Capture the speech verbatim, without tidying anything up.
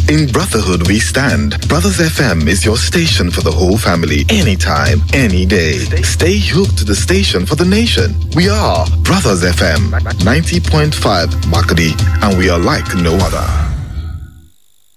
In brotherhood we stand. Brothers F M is your station for the whole family. Anytime, any day. Stay hooked to the station for the nation. We are Brothers F M, ninety point five Makadi, and we are like no other.